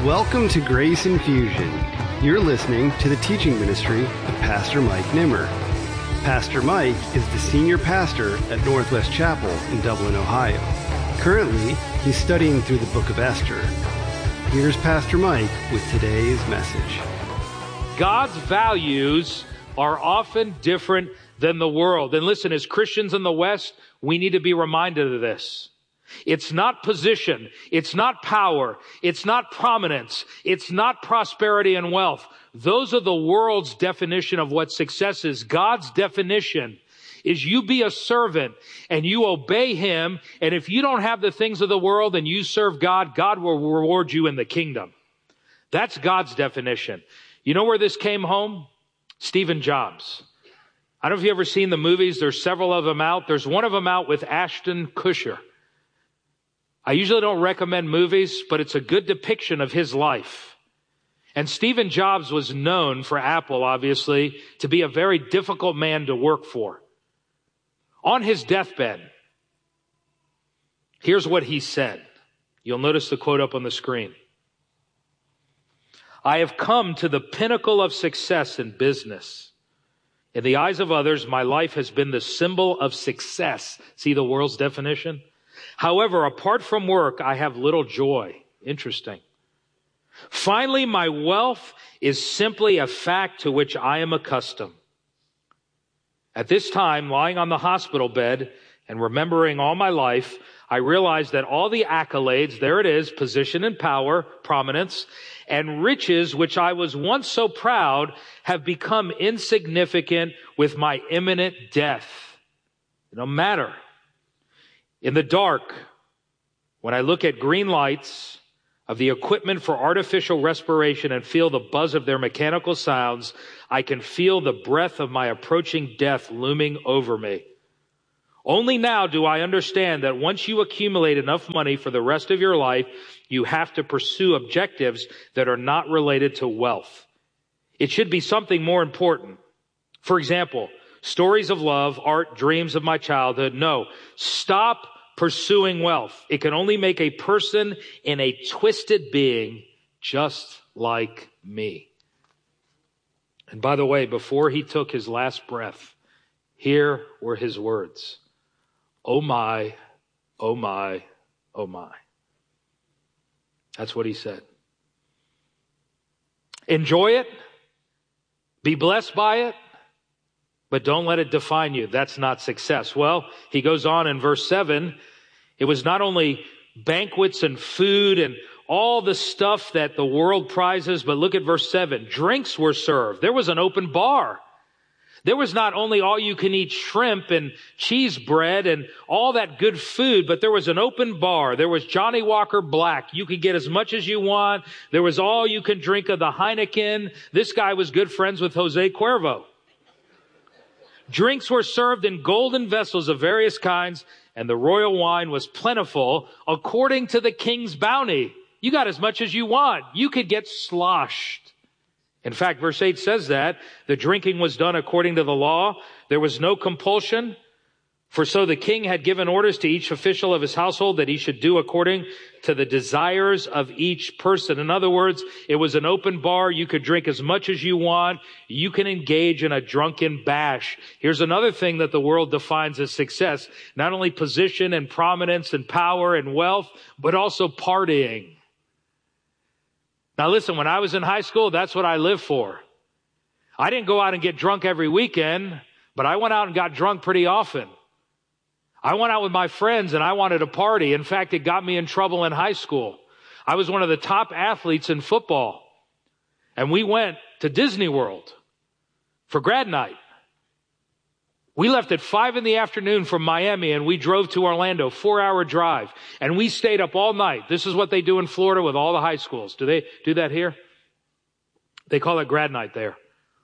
Welcome to Grace Infusion. You're listening to the teaching ministry of Pastor Mike Nimmer. Pastor Mike is the senior pastor at Northwest Chapel in Dublin, Ohio. Currently, he's studying through the book of Esther. Here's Pastor Mike with today's message. God's values are often different than the world. And listen, as Christians in the West, we need to be reminded of this. It's not position. It's not power. It's not prominence. It's not prosperity and wealth. Those are the world's definition of what success is. God's definition is you be a servant and you obey Him. And if you don't have the things of the world and you serve God, God will reward you in the kingdom. That's God's definition. You know where this came home? Stephen Jobs. I don't know if you've ever seen the movies. There's several of them out. There's one of them out with Ashton Kutcher. I usually don't recommend movies, but it's a good depiction of his life. And Stephen Jobs was known for Apple, obviously, to be a very difficult man to work for. On his deathbed, here's what he said. You'll notice the quote up on the screen. I have come to the pinnacle of success in business. In the eyes of others, my life has been the symbol of success. See the world's definition? However, apart from work, I have little joy. Interesting. Finally, my wealth is simply a fact to which I am accustomed. At this time, lying on the hospital bed and remembering all my life, I realized that all the accolades, there it is, position and power, prominence, and riches, which I was once so proud, have become insignificant with my imminent death. It don't matter. In the dark, when I look at green lights of the equipment for artificial respiration and feel the buzz of their mechanical sounds, I can feel the breath of my approaching death looming over me. Only now do I understand that once you accumulate enough money for the rest of your life, you have to pursue objectives that are not related to wealth. It should be something more important. For example, stories of love, art, dreams of my childhood. No, stop pursuing wealth. It can only make a person in a twisted being just like me. And by the way, before he took his last breath, here were his words. Oh my, oh my, oh my. That's what he said. Enjoy it. Be blessed by it. But don't let it define you. That's not success. Well, he goes on in verse 7. It was not only banquets and food and all the stuff that the world prizes, but look at verse 7. Drinks were served. There was an open bar. There was not only all-you-can-eat shrimp and cheese bread and all that good food, but there was an open bar. There was Johnny Walker Black. You could get as much as you want. There was all you can drink of the Heineken. This guy was good friends with Jose Cuervo. Drinks were served in golden vessels of various kinds, and the royal wine was plentiful according to the king's bounty. You got as much as you want. You could get sloshed. In fact, verse 8 says that the drinking was done according to the law. There was no compulsion. For so the king had given orders to each official of his household that he should do according to the desires of each person. In other words, it was an open bar. You could drink as much as you want. You can engage in a drunken bash. Here's another thing that the world defines as success. Not only position and prominence and power and wealth, but also partying. Now listen, when I was in high school, that's what I lived for. I didn't go out and get drunk every weekend, but I went out and got drunk pretty often. I went out with my friends and I wanted to party. In fact, it got me in trouble in high school. I was one of the top athletes in football. And we went to Disney World for grad night. We left at 5 p.m. from Miami and we drove to Orlando, 4-hour drive. And we stayed up all night. This is what they do in Florida with all the high schools. Do they do that here? They call it grad night there.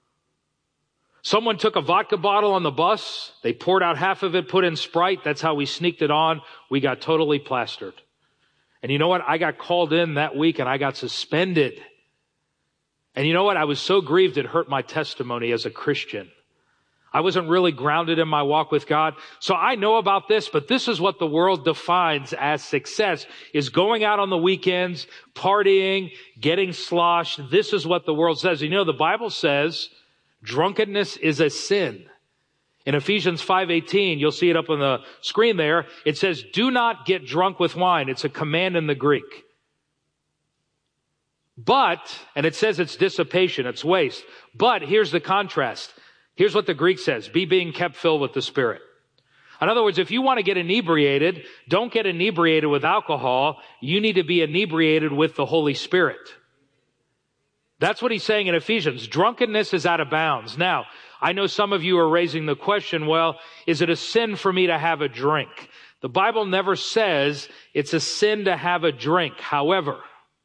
Someone took a vodka bottle on the bus. They poured out half of it, put in Sprite. That's how we sneaked it on. We got totally plastered. And you know what? I got called in that week and I got suspended. And you know what? I was so grieved it hurt my testimony as a Christian. I wasn't really grounded in my walk with God. So I know about this, but this is what the world defines as success, is going out on the weekends, partying, getting sloshed. This is what the world says. You know, the Bible says drunkenness is a sin. In Ephesians 5:18, you'll see it up on the screen there. It says, do not get drunk with wine. It's a command in the Greek. But, and it says it's dissipation, it's waste. But here's the contrast. Here's what the Greek says, be being kept filled with the Spirit. In other words, if you want to get inebriated, don't get inebriated with alcohol. You need to be inebriated with the Holy Spirit. That's what he's saying in Ephesians. Drunkenness is out of bounds. Now, I know some of you are raising the question, well, is it a sin for me to have a drink? The Bible never says it's a sin to have a drink. However,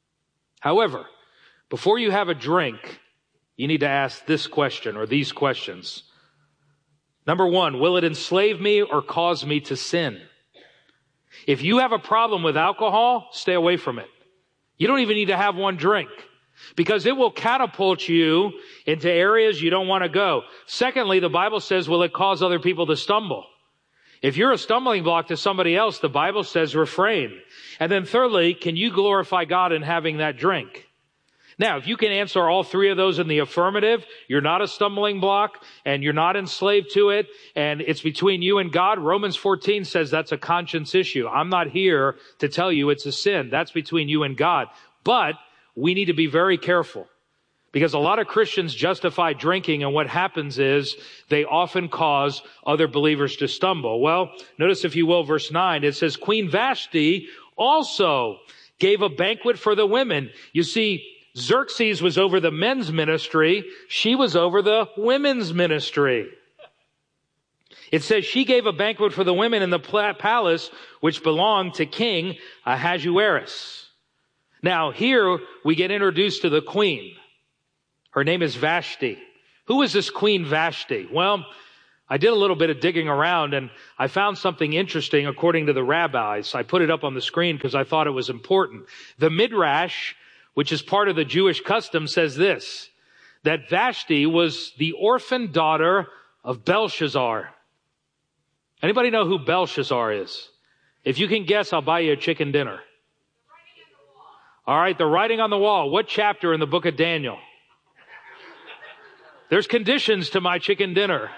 before you have a drink, you need to ask this question or these questions. Number one, will it enslave me or cause me to sin? If you have a problem with alcohol, stay away from it. You don't even need to have one drink because it will catapult you into areas you don't want to go. Secondly, the Bible says, will it cause other people to stumble? If you're a stumbling block to somebody else, the Bible says refrain. And then thirdly, can you glorify God in having that drink? Now, if you can answer all three of those in the affirmative, you're not a stumbling block and you're not enslaved to it and it's between you and God. Romans 14 says that's a conscience issue. I'm not here to tell you it's a sin. That's between you and God. But we need to be very careful because a lot of Christians justify drinking and what happens is they often cause other believers to stumble. Well, notice if you will, verse 9, it says, Queen Vashti also gave a banquet for the women. You see, Xerxes was over the men's ministry. She was over the women's ministry. It says she gave a banquet for the women in the palace, which belonged to King Ahasuerus. Now, here we get introduced to the queen. Her name is Vashti. Who is this Queen Vashti? Well, I did a little bit of digging around and I found something interesting according to the rabbis. I put it up on the screen because I thought it was important. The Midrash, which is part of the Jewish custom, says this, that Vashti was the orphan daughter of Belshazzar. Anybody know who Belshazzar is? If you can guess, I'll buy you a chicken dinner. All right, the writing on the wall. What chapter in the book of Daniel? There's conditions to my chicken dinner.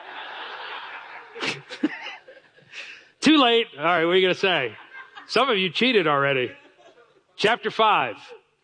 Too late. All right, what are you going to say? Some of you cheated already. Chapter 5,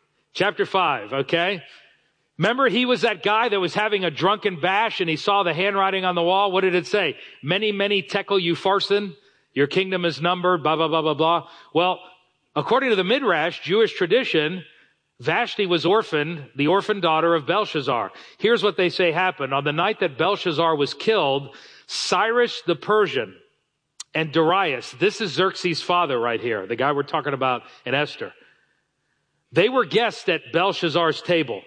okay? Remember, he was that guy that was having a drunken bash and he saw the handwriting on the wall. What did it say? Many, many tekel upharsin. Your kingdom is numbered, blah, blah, blah, blah, blah. Well, according to the Midrash, Jewish tradition, Vashti was orphaned, the orphan daughter of Belshazzar. Here's what they say happened. On the night that Belshazzar was killed, Cyrus the Persian and Darius, this is Xerxes' father right here, the guy we're talking about in Esther. They were guests at Belshazzar's table.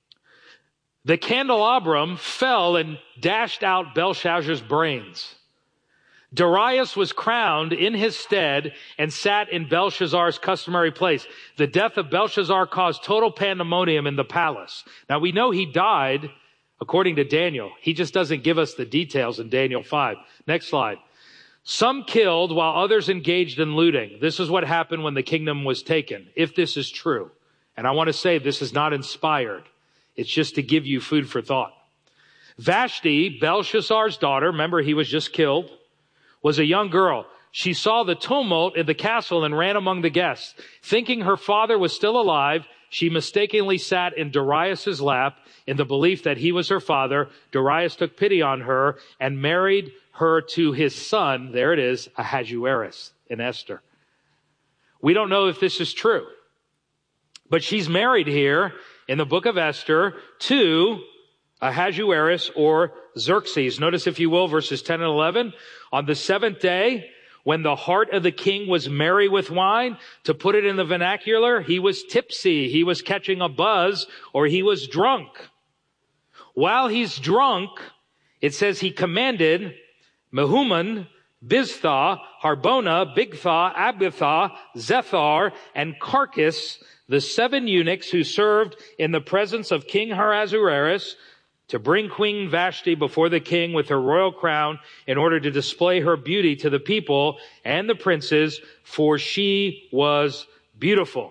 The candelabrum fell and dashed out Belshazzar's brains. Darius was crowned in his stead and sat in Belshazzar's customary place. The death of Belshazzar caused total pandemonium in the palace. Now we know he died according to Daniel. He just doesn't give us the details in Daniel 5. Next slide. Some killed while others engaged in looting. This is what happened when the kingdom was taken, if this is true. And I want to say this is not inspired. It's just to give you food for thought. Vashti, Belshazzar's daughter, remember he was just killed, was a young girl. She saw the tumult in the castle and ran among the guests. Thinking her father was still alive, she mistakenly sat in Darius's lap in the belief that he was her father. Darius took pity on her and married her to his son, there it is, Ahasuerus in Esther. We don't know if this is true, but she's married here in the book of Esther to Ahasuerus or Xerxes. Notice, if you will, verses 10 and 11. On the seventh day, when the heart of the king was merry with wine, to put it in the vernacular, he was tipsy, he was catching a buzz, or he was drunk. While he's drunk, it says he commanded Mehuman, Biztha, Harbona, Bigtha, Abitha, Zethar, and Carcass, the 7 eunuchs who served in the presence of King Ahasuerus, to bring Queen Vashti before the king with her royal crown in order to display her beauty to the people and the princes, for she was beautiful.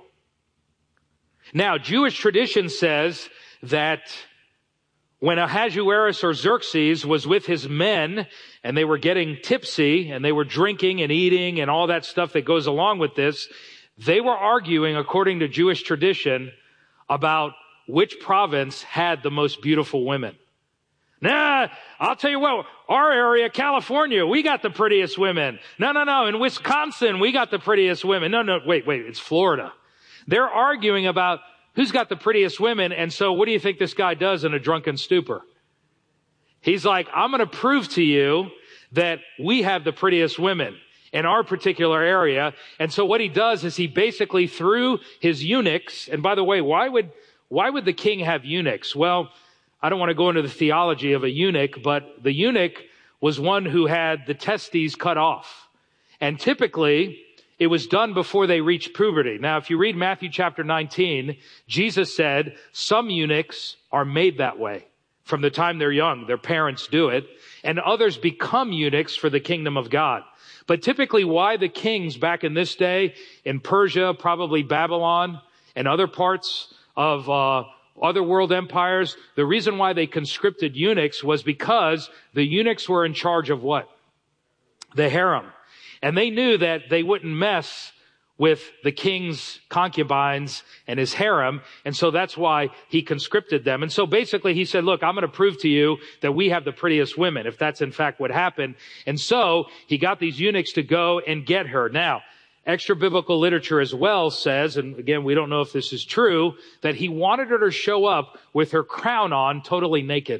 Now, Jewish tradition says that when Ahasuerus or Xerxes was with his men and they were getting tipsy and they were drinking and eating and all that stuff that goes along with this, they were arguing, according to Jewish tradition, about which province had the most beautiful women. Nah, I'll tell you what, our area, California, we got the prettiest women. No, in Wisconsin, we got the prettiest women. No, wait, it's Florida. They're arguing about who's got the prettiest women, and so what do you think this guy does in a drunken stupor? He's like, I'm going to prove to you that we have the prettiest women in our particular area. And so what he does is he basically threw his eunuchs, and by the way, why would the king have eunuchs? Well, I don't want to go into the theology of a eunuch, but the eunuch was one who had the testes cut off. And typically, it was done before they reached puberty. Now, if you read Matthew chapter 19, Jesus said some eunuchs are made that way. From the time they're young, their parents do it, and others become eunuchs for the kingdom of God. But typically why the kings back in this day, in Persia, probably Babylon, and other parts of other world empires, the reason why they conscripted eunuchs was because the eunuchs were in charge of what? The harem. And they knew that they wouldn't mess with the king's concubines and his harem. And so that's why he conscripted them. And so basically he said, look, I'm going to prove to you that we have the prettiest women, if that's in fact what happened. And so he got these eunuchs to go and get her. Now, extra biblical literature as well says, and again, we don't know if this is true, that he wanted her to show up with her crown on, totally naked.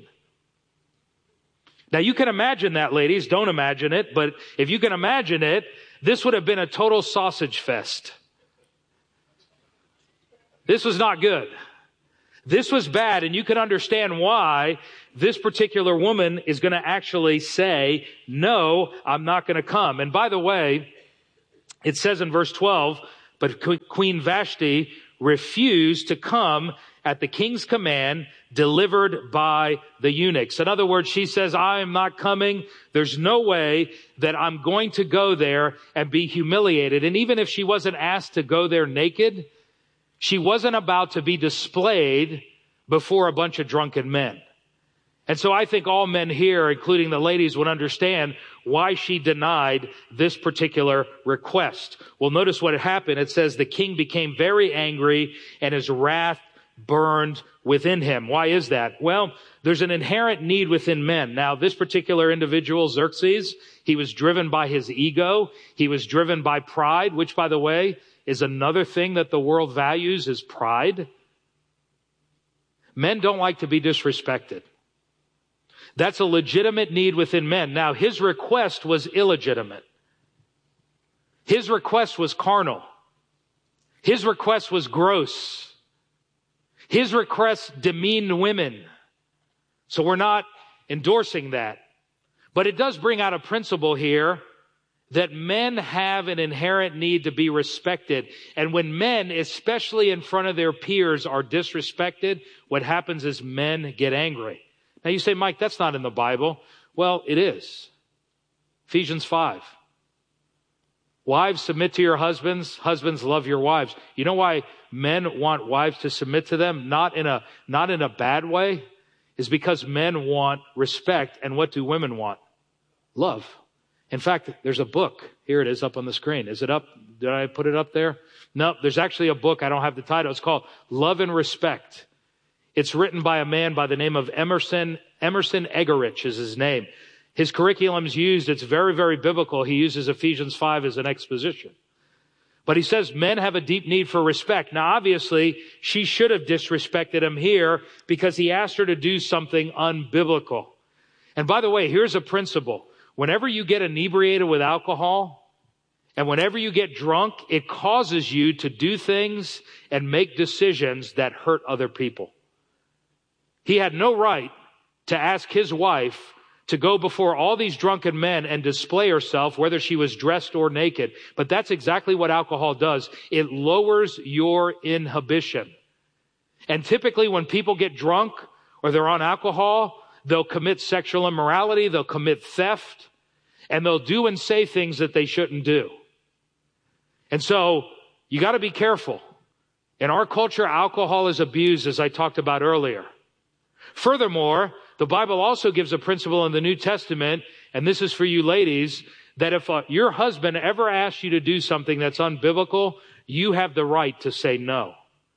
Now, you can imagine that, ladies. Don't imagine it. But if you can imagine it, this would have been a total sausage fest. This was not good. This was bad. And you can understand why this particular woman is going to actually say, no, I'm not going to come. And by the way, it says in verse 12, but Queen Vashti refused to come at the king's command, delivered by the eunuchs. In other words, she says, I am not coming. There's no way that I'm going to go there and be humiliated. And even if she wasn't asked to go there naked, she wasn't about to be displayed before a bunch of drunken men. And so I think all men here, including the ladies, would understand why she denied this particular request. Well, notice what happened. It says the king became very angry and his wrath burned within him. Why is that? Well, there's an inherent need within men. Now, this particular individual, Xerxes, he was driven by his ego. He was driven by pride, which, by the way, is another thing that the world values, is pride. Men don't like to be disrespected. That's a legitimate need within men. Now, his request was illegitimate. His request was carnal. His request was gross. His request demeaned women. So we're not endorsing that. But it does bring out a principle here that men have an inherent need to be respected. And when men, especially in front of their peers, are disrespected, what happens is men get angry. Now you say, Mike, that's not in the Bible. Well, it is. Ephesians 5. Wives, submit to your husbands. Husbands, love your wives. You know why men want wives to submit to them? Not in a bad way. Is because men want respect. And what do women want? Love. In fact, there's a book. Here it is up on the screen. Is it up? Did I put it up there? No, there's actually a book. I don't have the title. It's called Love and Respect. It's written by a man by the name of Emerson Eggerichs is his name. His curriculum's used, it's very, very biblical. He uses Ephesians 5 as an exposition. But he says men have a deep need for respect. Now, obviously, she should have disrespected him here because he asked her to do something unbiblical. And by the way, here's a principle. Whenever you get inebriated with alcohol and whenever you get drunk, it causes you to do things and make decisions that hurt other people. He had no right to ask his wife to go before all these drunken men and display herself, whether she was dressed or naked. But that's exactly what alcohol does. It lowers your inhibition. And typically when people get drunk or they're on alcohol, they'll commit sexual immorality, they'll commit theft, and they'll do and say things that they shouldn't do. And so you got to be careful. In our culture, alcohol is abused, as I talked about earlier. Furthermore, the Bible also gives a principle in the New Testament, and this is for you ladies, that if your husband ever asks you to do something that's unbiblical, you have the right to say no.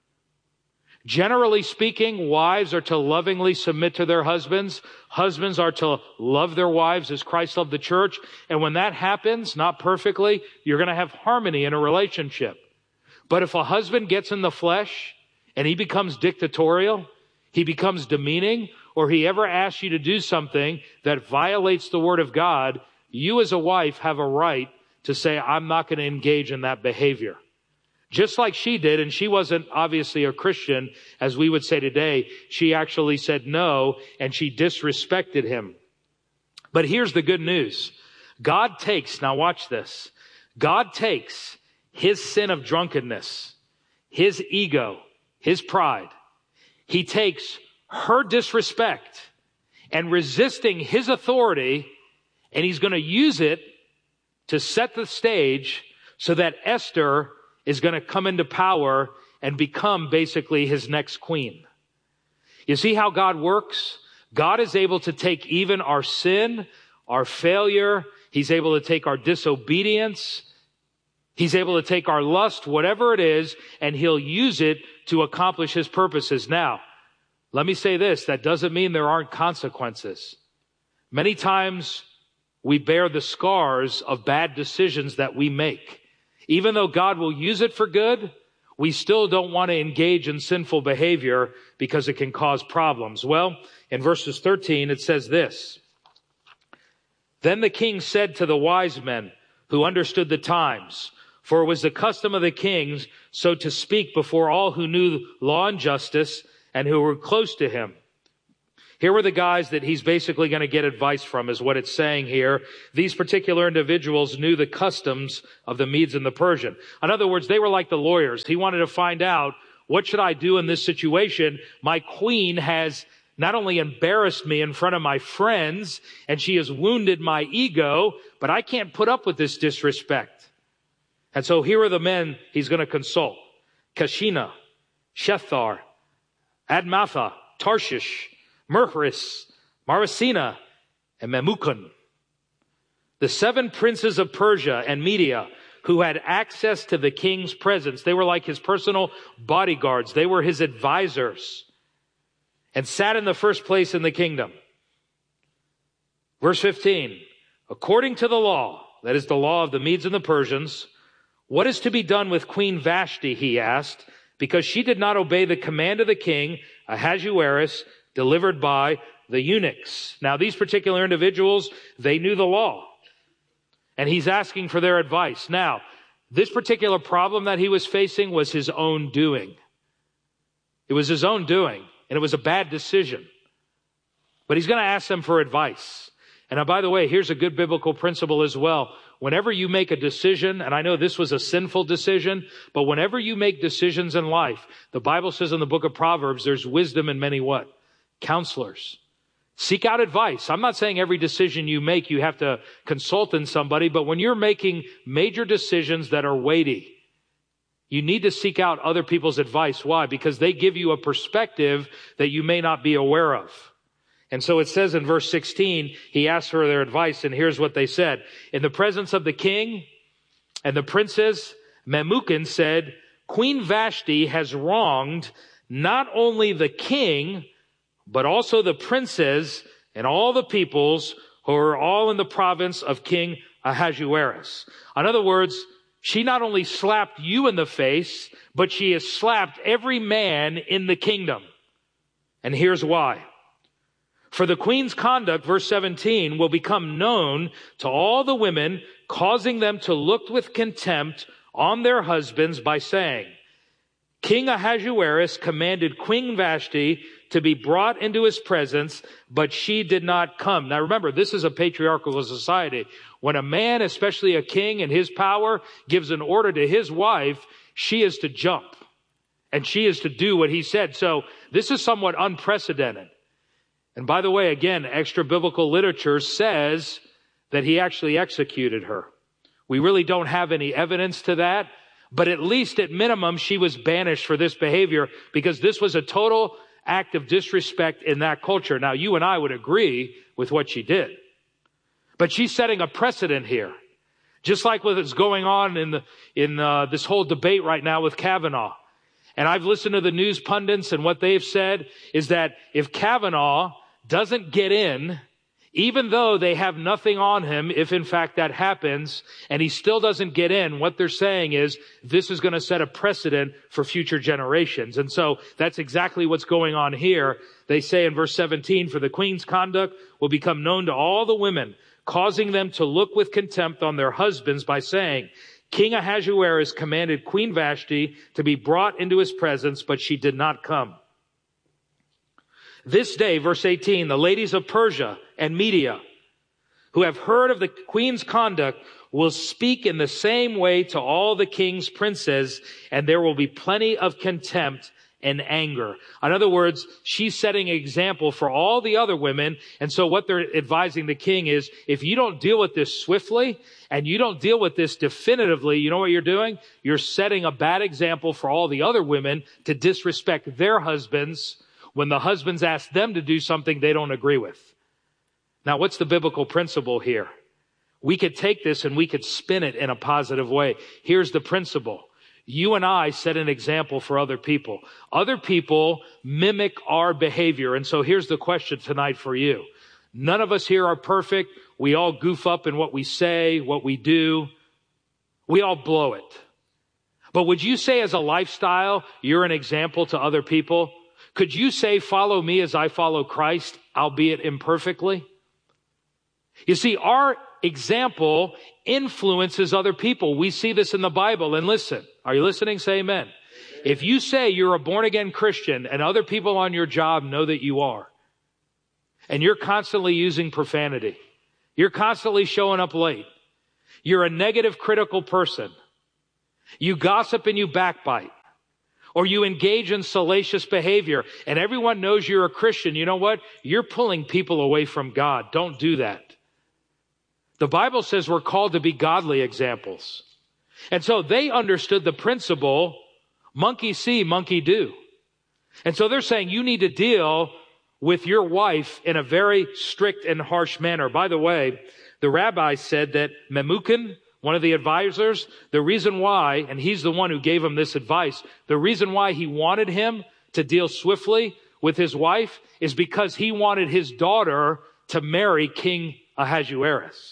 Generally speaking, wives are to lovingly submit to their husbands. Husbands are to love their wives as Christ loved the church. And when that happens, not perfectly, you're going to have harmony in a relationship. But if a husband gets in the flesh and he becomes dictatorial, he becomes demeaning, or he ever asks you to do something that violates the word of God, you as a wife have a right to say, I'm not going to engage in that behavior. Just like she did, and she wasn't obviously a Christian, as we would say today, she actually said no, and she disrespected him. But here's the good news. God takes, now watch this, God takes his sin of drunkenness, his ego, his pride. He takes her disrespect and resisting his authority, and he's going to use it to set the stage so that Esther is going to come into power and become basically his next queen. You see how God works? God is able to take even our sin, our failure. He's able to take our disobedience. He's able to take our lust, whatever it is, and he'll use it to accomplish his purposes. Now, let me say this. That doesn't mean there aren't consequences. Many times we bear the scars of bad decisions that we make. Even though God will use it for good, we still don't want to engage in sinful behavior because it can cause problems. Well, in verses 13, it says this. Then the king said to the wise men who understood the times, for it was the custom of the kings so to speak before all who knew law and justice and who were close to him. Here were the guys that he's basically going to get advice from, is what it's saying here. These particular individuals knew the customs of the Medes and the Persian. In other words, they were like the lawyers. He wanted to find out, what should I do in this situation? My queen has not only embarrassed me in front of my friends, and she has wounded my ego, but I can't put up with this disrespect. And so here are the men he's going to consult. Kashina, Shethar, Admatha, Tarshish, Merhris, Marasina, and Memucan. The 7 princes of Persia and Media who had access to the king's presence. They were like his personal bodyguards. They were his advisors and sat in the first place in the kingdom. Verse 15, according to the law, that is the law of the Medes and the Persians, what is to be done with Queen Vashti, he asked, because she did not obey the command of the king, Ahasuerus, delivered by the eunuchs. Now, these particular individuals, they knew the law. And he's asking for their advice. Now, this particular problem that he was facing was his own doing. It was his own doing, and it was a bad decision. But he's going to ask them for advice. And by the way, here's a good biblical principle as well. Whenever you make a decision, and I know this was a sinful decision, but whenever you make decisions in life, the Bible says in the book of Proverbs, there's wisdom in many what? Counselors. Seek out advice. I'm not saying every decision you make, you have to consult in somebody, but when you're making major decisions that are weighty, you need to seek out other people's advice. Why? Because they give you a perspective that you may not be aware of. And so it says in verse 16, he asked for their advice, and here's what they said. In the presence of the king and the princes, Memucan said, Queen Vashti has wronged not only the king, but also the princes and all the peoples who are all in the province of King Ahasuerus. In other words, she not only slapped you in the face, but she has slapped every man in the kingdom. And here's why. For the queen's conduct, verse 17, will become known to all the women, causing them to look with contempt on their husbands by saying, King Ahasuerus commanded Queen Vashti to be brought into his presence, but she did not come. Now remember, this is a patriarchal society. When a man, especially a king in his power, gives an order to his wife, she is to jump. And she is to do what he said. So this is somewhat unprecedented. And by the way, again, extra biblical literature says that he actually executed her. We really don't have any evidence to that, but at least at minimum, she was banished for this behavior because this was a total act of disrespect in that culture. Now, you and I would agree with what she did, but she's setting a precedent here. Just like what's going on in this whole debate right now with Kavanaugh. And I've listened to the news pundits, and what they've said is that if Kavanaugh doesn't get in, even though they have nothing on him, if in fact that happens, and he still doesn't get in, what they're saying is this is going to set a precedent for future generations. And so that's exactly what's going on here. They say in verse 17, for the queen's conduct will become known to all the women, causing them to look with contempt on their husbands by saying, King Ahasuerus commanded Queen Vashti to be brought into his presence, but she did not come. This day, verse 18, the ladies of Persia and Media, who have heard of the queen's conduct, will speak in the same way to all the king's princes, and there will be plenty of contempt and anger. In other words, she's setting an example for all the other women. And so what they're advising the king is, if you don't deal with this swiftly and you don't deal with this definitively, you know what you're doing? You're setting a bad example for all the other women to disrespect their husbands when the husbands ask them to do something they don't agree with. Now, what's the biblical principle here? We could take this and we could spin it in a positive way. Here's the principle. You and I set an example for other people. Other people mimic our behavior. And so here's the question tonight for you. None of us here are perfect. We all goof up in what we say, what we do. We all blow it. But would you say as a lifestyle, you're an example to other people? Could you say, follow me as I follow Christ, albeit imperfectly? You see, our example influences other people. We see this in the Bible. And listen, are you listening? Say amen. If you say you're a born-again Christian and other people on your job know that you are, and you're constantly using profanity, you're constantly showing up late, you're a negative, critical person, you gossip and you backbite, or you engage in salacious behavior, and everyone knows you're a Christian, you know what? You're pulling people away from God. Don't do that. The Bible says we're called to be godly examples. And so they understood the principle, monkey see, monkey do. And so they're saying you need to deal with your wife in a very strict and harsh manner. By the way, the rabbi said that Memucan, one of the advisors, the reason why, and he's the one who gave him this advice, the reason why he wanted him to deal swiftly with his wife is because he wanted his daughter to marry King Ahasuerus.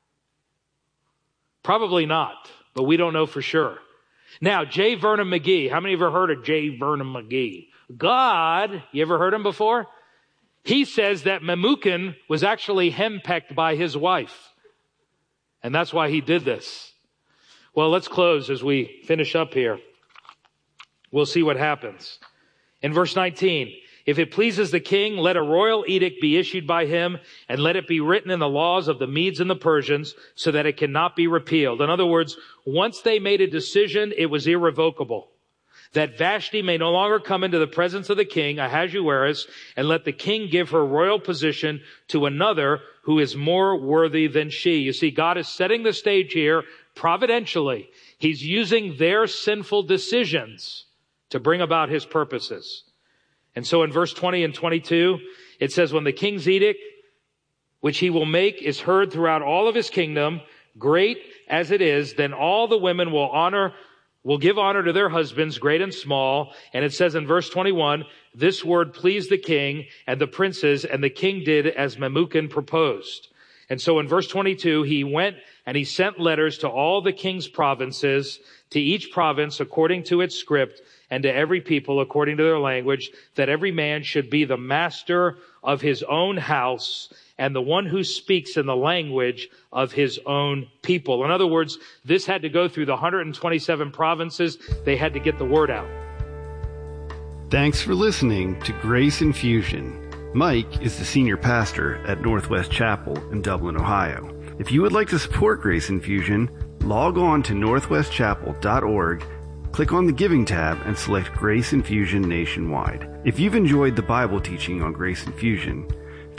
Probably not, but we don't know for sure. Now, J. Vernon McGee. How many of you ever heard of J. Vernon McGee? God, you ever heard him before? He says that Memucan was actually henpecked by his wife. And that's why he did this. Well, let's close as we finish up here. We'll see what happens. In verse 19, if it pleases the king, let a royal edict be issued by him, and let it be written in the laws of the Medes and the Persians, so that it cannot be repealed. In other words, once they made a decision, it was irrevocable. That Vashti may no longer come into the presence of the king, Ahasuerus, and let the king give her royal position to another who is more worthy than she. You see, God is setting the stage here providentially. He's using their sinful decisions to bring about his purposes. And so in verse 20 and 22, it says, when the king's edict, which he will make, is heard throughout all of his kingdom, great as it is, then all the women will give honor to their husbands, great and small. And it says in verse 21, this word pleased the king and the princes, and the king did as Memucan proposed. And so in verse 22, he went and he sent letters to all the king's provinces, to each province according to its script, and to every people according to their language, that every man should be the master of his own house and the one who speaks in the language of his own people. In other words, this had to go through the 127 provinces. They had to get the word out. Thanks for listening to Grace Infusion. Mike is the senior pastor at Northwest Chapel in Dublin, Ohio. If you would like to support Grace Infusion, log on to northwestchapel.org, click on the Giving tab, and select Grace Infusion Nationwide. If you've enjoyed the Bible teaching on Grace Infusion,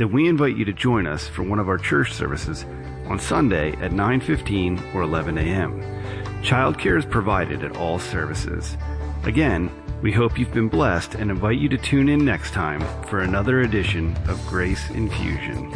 then we invite you to join us for one of our church services on Sunday at 9:15 or 11 a.m. Childcare is provided at all services. Again, we hope you've been blessed and invite you to tune in next time for another edition of Grace Infusion.